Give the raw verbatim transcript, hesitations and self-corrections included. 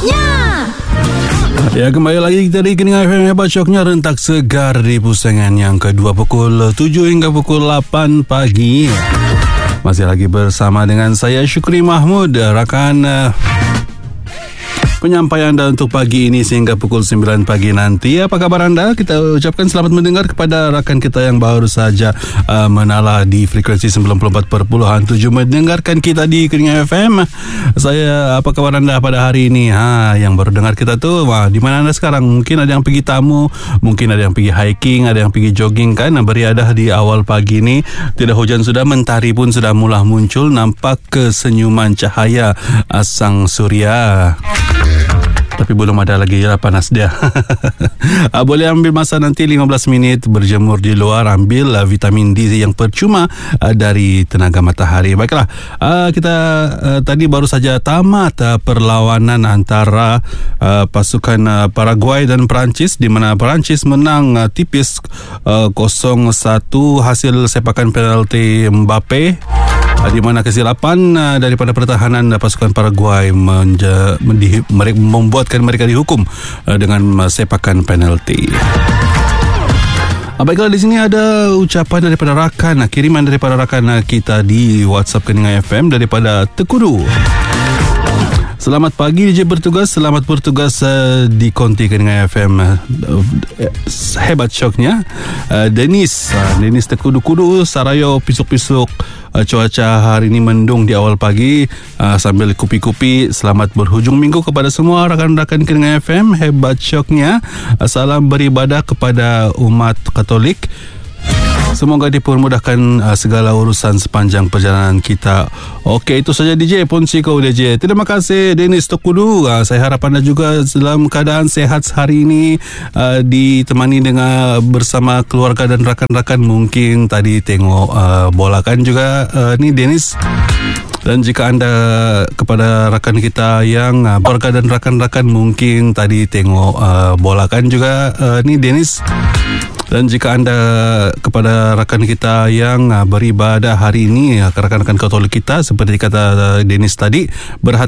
Syoknya. Ya, kembali lagi kita di Keningan F M Hebat Syoknya, rentak segar di pusangan yang kedua pukul tujuh hingga pukul lapan pagi. Masih lagi bersama dengan saya Syukri Mahmud, rakan uh, penyampaian anda untuk pagi ini sehingga pukul sembilan pagi nanti. Apa kabar anda? Kita ucapkan selamat mendengar kepada rakan kita yang baru saja uh, menala di frekuensi sembilan puluh empat perpuluhan tujuh mendengarkan kita di Keningan F M. Saya, apa kabar anda pada hari ini? Ha, yang baru dengar kita tuh, wah, di mana anda sekarang? Mungkin ada yang pergi tamu, mungkin ada yang pergi hiking, ada yang pergi jogging kan, beriadah di awal pagi ini. Tidak hujan sudah, mentari pun sudah mula muncul, nampak kesenyuman cahaya sang surya. Tapi belum ada lagi ya, panas dia. Boleh ambil masa nanti lima belas minit berjemur di luar, ambil uh, vitamin D yang percuma uh, dari tenaga matahari. Baiklah, uh, kita uh, tadi baru saja tamat uh, perlawanan antara uh, pasukan uh, Paraguay dan Perancis, di mana Perancis menang uh, tipis uh, kosong satu hasil sepakan penalti Mbappe, di mana kesilapan uh, daripada pertahanan uh, pasukan Paraguay menja, mendi, mereka, membuatkan mereka dihukum uh, dengan uh, sepakan penalti. Uh, baiklah, di sini ada ucapan daripada rakan, uh, kiriman daripada rakan uh, kita di WhatsApp Keningan F M daripada Tekudu. Selamat pagi D J bertugas, selamat bertugas uh, di Konti Keningan F M. Uh, hebat Syoknya. Uh, Dennis, uh, Dennis Tekudu-kudu, Sarayo pisuk-pisuk. Uh, cuaca hari ini mendung di awal pagi, uh, sambil kupi-kupi. Selamat berhujung minggu kepada semua rakan-rakan Keningan F M. Hebat Syoknya. Uh, salam beribadah kepada umat Katolik. Semoga dipermudahkan uh, segala urusan sepanjang perjalanan kita. Okey, itu saja D J, punci kau D J. Terima kasih Dennis Tokudu. Uh, saya harap anda juga dalam keadaan sehat hari ini, uh, ditemani dengan bersama keluarga dan rakan-rakan. Mungkin tadi tengok uh, bola kan juga uh, ni Dennis. Dan jika anda kepada rakan kita yang uh, keluarga dan rakan-rakan mungkin tadi tengok uh, bola kan juga uh, ni Dennis. Dan jika anda kepada rakan kita yang beribadah hari ini, rakan-rakan Katolik kita, seperti kata Dennis tadi, berhati